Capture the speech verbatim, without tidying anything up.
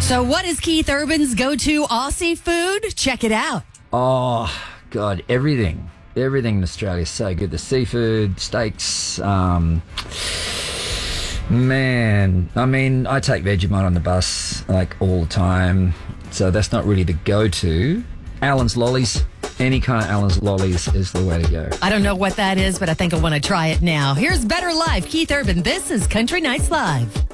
So what is Keith Urban's go-to Aussie food? Check it out. Oh, God, everything. Everything in Australia is so good. The seafood, steaks, um, man. I mean, I take Vegemite on the bus, like, all the time. So that's not really the go-to. Allen's Lollies. Any kind of Allen's Lollies is the way to go. I don't know what that is, but I think I want to try it now. Here's Better Life. Keith Urban, this is Country Nights Live.